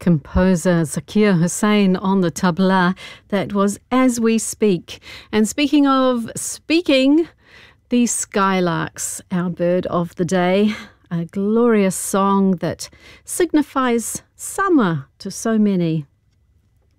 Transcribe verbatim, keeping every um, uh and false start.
Composer Zakir Hussain on the tabla. That was As We Speak. And speaking of speaking, the skylarks, our bird of the day, a glorious song that signifies summer to so many.